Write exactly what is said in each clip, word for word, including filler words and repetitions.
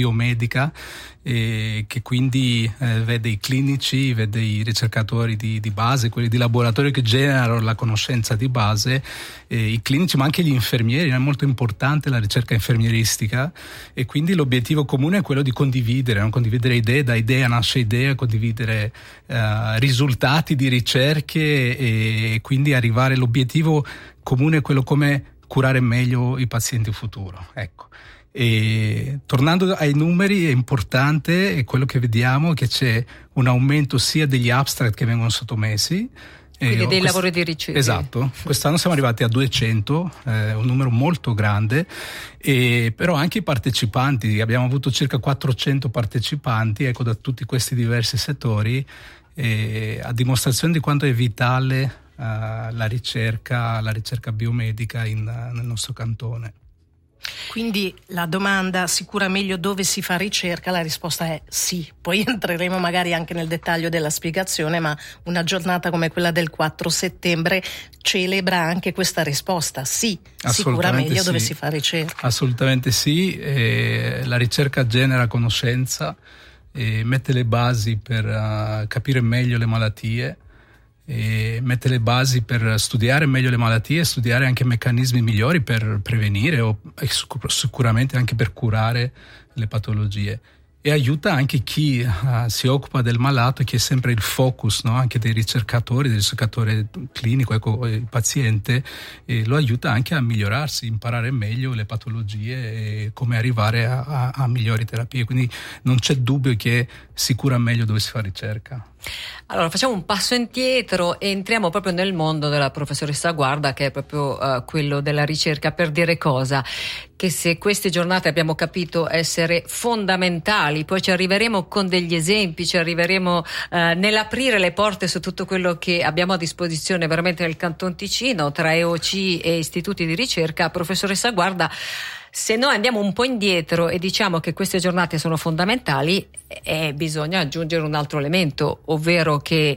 biomedica, e che quindi eh, vede i clinici, vede i ricercatori di, di base, quelli di laboratorio che generano la conoscenza di base, eh, i clinici ma anche gli infermieri. È molto importante la ricerca infermieristica, e quindi l'obiettivo comune è quello di condividere, no? Condividere idee, da idea nasce idea, condividere eh, risultati di ricerche, e quindi arrivare, l'obiettivo comune è quello come curare meglio i pazienti in futuro, ecco. E tornando ai numeri, è importante, e quello che vediamo è che c'è un aumento sia degli abstract che vengono sottomessi, quindi eh, dei quest- lavori di ricerca. Esatto, quest'anno siamo arrivati a duecento, eh, un numero molto grande, e però anche i partecipanti, abbiamo avuto circa quattrocento partecipanti, ecco, da tutti questi diversi settori, eh, a dimostrazione di quanto è vitale uh, la ricerca, la ricerca biomedica in, uh, nel nostro cantone. Quindi la domanda si cura meglio dove si fa ricerca, la risposta è sì. Poi entreremo magari anche nel dettaglio della spiegazione, ma una giornata come quella del quattro settembre celebra anche questa risposta: sì, si cura meglio sì. dove si fa ricerca. Assolutamente sì, eh, la ricerca genera conoscenza e mette le basi per uh, capire meglio le malattie, e mette le basi per studiare meglio le malattie, studiare anche meccanismi migliori per prevenire o sicuramente anche per curare le patologie, e aiuta anche chi uh, si occupa del malato, che è sempre il focus, no? Anche dei ricercatori, del ricercatore clinico, ecco, il paziente, e lo aiuta anche a migliorarsi, imparare meglio le patologie e come arrivare a, a, a migliori terapie. Quindi non c'è dubbio che si cura meglio dove si fa ricerca. Allora facciamo un passo indietro e entriamo proprio nel mondo della professoressa Guarda, che è proprio uh, quello della ricerca, per dire cosa? Che se queste giornate abbiamo capito essere fondamentali, poi ci arriveremo con degli esempi, ci arriveremo uh, nell'aprire le porte su tutto quello che abbiamo a disposizione veramente nel Canton Ticino, tra E O C e istituti di ricerca. Professoressa Guarda, se noi andiamo un po' indietro e diciamo che queste giornate sono fondamentali, eh, bisogna aggiungere un altro elemento, ovvero che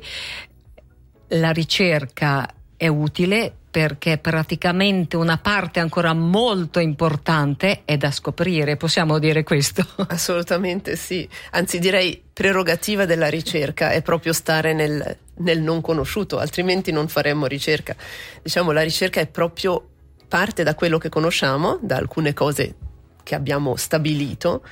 la ricerca è utile perché praticamente una parte ancora molto importante è da scoprire. Possiamo dire questo? Assolutamente sì, anzi direi prerogativa della ricerca è proprio stare nel, nel non conosciuto, altrimenti non faremmo ricerca. Diciamo, la ricerca è proprio parte da quello che conosciamo, da alcune cose che abbiamo stabilito,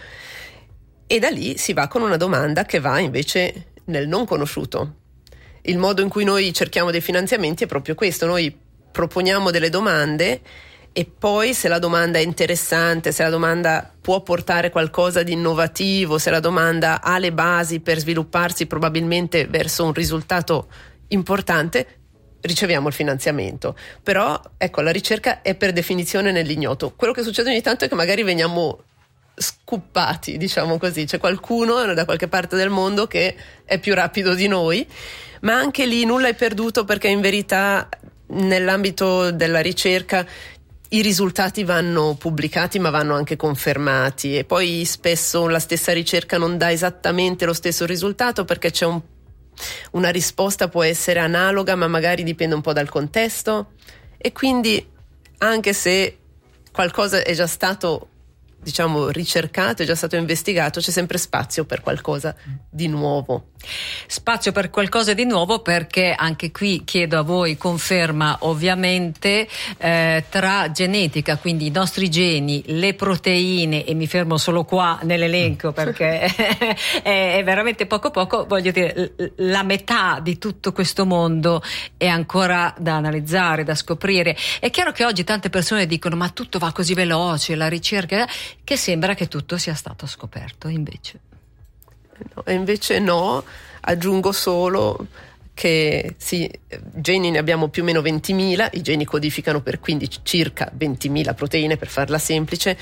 e da lì si va con una domanda che va invece nel non conosciuto. Il modo in cui noi cerchiamo dei finanziamenti è proprio questo: noi proponiamo delle domande e poi, se la domanda è interessante, se la domanda può portare qualcosa di innovativo, se la domanda ha le basi per svilupparsi probabilmente verso un risultato importante, riceviamo il finanziamento. Però ecco, la ricerca è per definizione nell'ignoto. Quello che succede ogni tanto è che magari veniamo scuppati, diciamo così, c'è qualcuno da qualche parte del mondo che è più rapido di noi, ma anche lì nulla è perduto, perché in verità nell'ambito della ricerca i risultati vanno pubblicati ma vanno anche confermati, e poi spesso la stessa ricerca non dà esattamente lo stesso risultato, perché c'è un una risposta può essere analoga ma magari dipende un po' dal contesto, e quindi anche se qualcosa è già stato, diciamo, ricercato, è già stato investigato, c'è sempre spazio per qualcosa di nuovo. Spazio per qualcosa di nuovo, perché anche qui chiedo a voi conferma, ovviamente, eh, tra genetica, quindi i nostri geni, le proteine, e mi fermo solo qua nell'elenco perché è, è veramente poco poco, voglio dire, la metà di tutto questo mondo è ancora da analizzare, da scoprire. È chiaro che oggi tante persone dicono: ma tutto va così veloce, la ricerca, che sembra che tutto sia stato scoperto, invece no, e invece no. Aggiungo solo che sì, geni ne abbiamo più o meno ventimila, i geni codificano per quindi circa ventimila proteine, per farla semplice,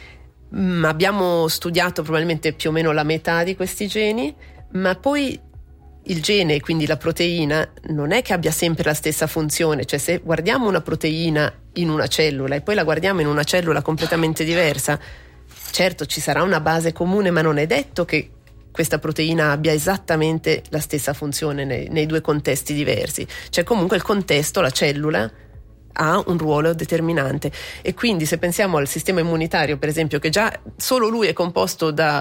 ma abbiamo studiato probabilmente più o meno la metà di questi geni, ma poi il gene, quindi la proteina, non è che abbia sempre la stessa funzione. Cioè, se guardiamo una proteina in una cellula e poi la guardiamo in una cellula completamente diversa, certo ci sarà una base comune, ma non è detto che questa proteina abbia esattamente la stessa funzione nei, nei due contesti diversi. Cioè, comunque il contesto, la cellula, ha un ruolo determinante, e quindi se pensiamo al sistema immunitario, per esempio, che già solo lui è composto da